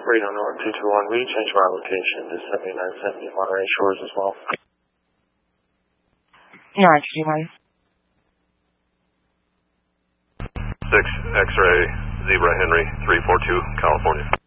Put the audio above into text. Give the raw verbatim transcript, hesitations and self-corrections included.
Radio North two two one, we changed our location to seventy-nine seventy Monterey Shores as well. nine fifty-one. six X-ray Zebra Henry three four two, California.